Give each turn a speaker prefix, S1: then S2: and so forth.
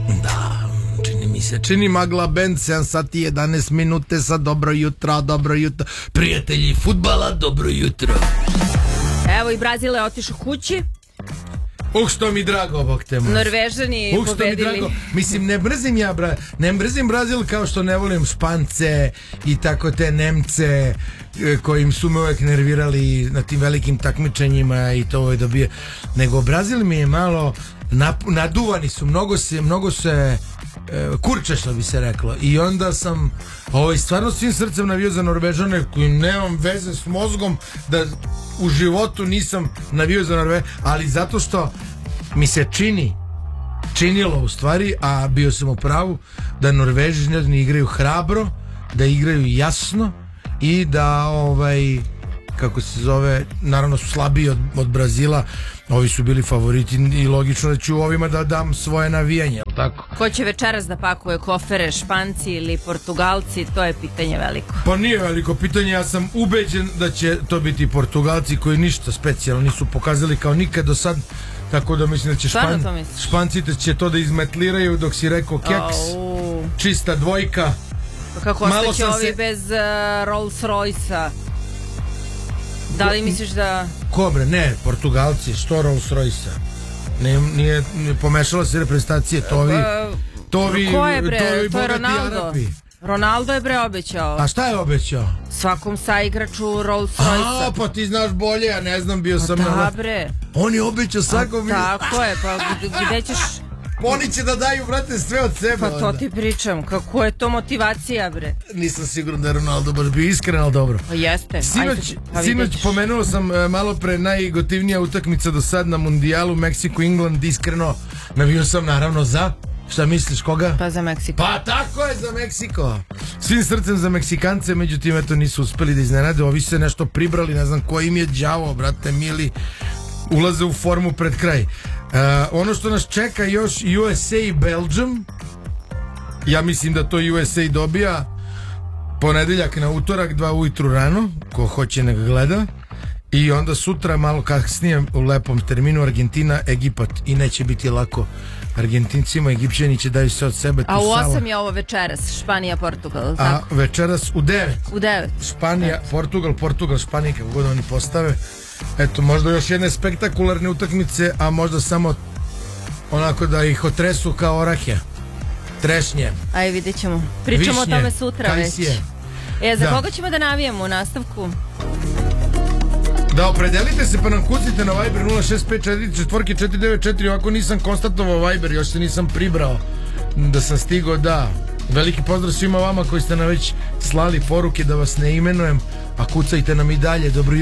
S1: Da, čini Magla Band, 7 sati 11 minute sa dobro jutro, prijatelji fudbala, dobro jutro.
S2: Evo i Brazil je otišao kući.
S1: Što mi drago, bok te moj.
S2: Norvežani pobedili.
S1: Mislim, ne mrzim Brazil kao što ne volim Špance i tako te Nemce kojim su me uvek nervirali na tim velikim takmičenjima i to dobije. Nego Brazil mi je malo naduvani su, mnogo se kurče, što bi se reklo, i onda sam stvarno svim srcem navio za Norvežane, koji nemam veze s mozgom, da u životu nisam navio za Norvežane, ali zato što mi se činilo u stvari, a bio sam u pravu, da Norvežani igraju hrabro, da igraju jasno i da kako se zove, naravno su slabiji od Brazila. Ovi su bili favoriti i logično da ću ovima da dam svoje navijanje, jel tako?
S2: Ko će večeras da pakuje kofere, Španci ili Portugalci, to je pitanje veliko.
S1: Pa nije veliko pitanje, ja sam ubeđen da će to biti Portugalci koji ništa specijalno nisu pokazali kao nikad do sad, tako da mislim da će Španci će to da izmetliraju, dok si rekao keks, čista dvojka.
S2: Pa kako ostaće ovi bez Rolls Royce-a? Da li misliš da...
S1: Kobre, ne, Portugalci, što Rolls Royce-a? Nije pomešala se reprezentacije, to vi
S2: ko je bre? To je
S1: bogati Arapi.
S2: Ronaldo je bre obećao.
S1: A šta je obećao?
S2: Svakom saigraču Rolls Royce-a.
S1: Pa ti znaš bolje, ja ne znam, bio sam...
S2: Da bre.
S1: On je obećao svakom...
S2: Tako je, pa gde ćeš...
S1: Oni će da daju, brate, sve od sebe.
S2: Pa to ti pričam, kako je to motivacija, bre?
S1: Nisam siguran da je Ronaldo baš bio iskren, ali dobro.
S2: Pa jeste.
S1: Sinoć pomenuo sam malo pre najgotivnija utakmica do sad na mundijalu, Meksiko-England, iskreno navio sam naravno za... Šta misliš, koga?
S2: Pa za Meksiko.
S1: Pa tako je, za Meksiko. Svim srcem za Meksikance, međutim, eto, nisu uspeli da iznenade. Ovi se nešto pribrali, ne znam ko im je đavo, brate, mili. Ulaze u formu pred kraj. Ono što nas čeka još USA i Belgium, ja mislim da to USA dobija ponedeljak na utorak, 2 ujutru rano, ko hoće nek gleda, i onda sutra malo kasnije u lepom terminu Argentina, Egipat, i neće biti lako Argentincima, Egipćani će daju sve od sebe.
S2: A u 8 je ovo večeras, Španija, Portugal, tako?
S1: A večeras u 9.
S2: U 9.
S1: Španija, Portugal, Španija, kako god oni postave. Eto, možda još jedne spektakularne utakmice, a možda samo onako da ih otresu kao orahe. Trešnje.
S2: Aj, vidjet ćemo. Pričamo višnje, o tome sutra već. Za koga ćemo da navijemo u nastavku?
S1: Da opredelite se pa nam kucite na Viber 065444994. Ovako nisam konstatovao Viber, još se nisam pribrao da sam stigao, da. Veliki pozdrav svima vama koji ste nam već slali poruke, da vas ne imenujem, a kucajte nam i dalje. Dobro